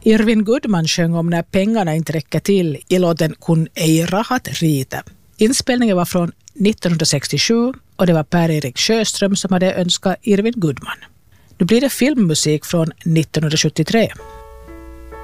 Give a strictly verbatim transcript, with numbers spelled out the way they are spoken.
Irvin Goodman sjöng om när pengarna inte räcker till i låten Kun ei rahat riitä. Inspelningen var från nittonhundrasextiosju och det var Per-Erik Sjöström som hade önskat Irvin Goodman. Nu blir det filmmusik från nittonhundrasjuttiotre.